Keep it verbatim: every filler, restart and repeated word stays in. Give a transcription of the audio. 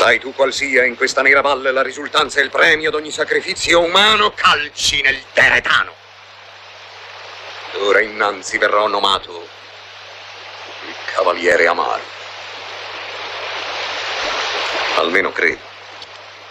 Sai tu qual sia in questa nera valle la risultanza e il premio d'ogni sacrificio umano? Calci nel teretano. Ora innanzi verrò nomato il cavaliere amaro. Almeno credo.